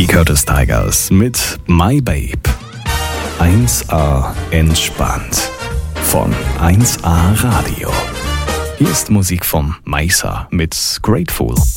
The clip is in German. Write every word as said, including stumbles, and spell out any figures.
Curtis Tigers mit My Babe. eins A entspannt von eins A Radio. Hier ist Musik von Maisa mit Grateful.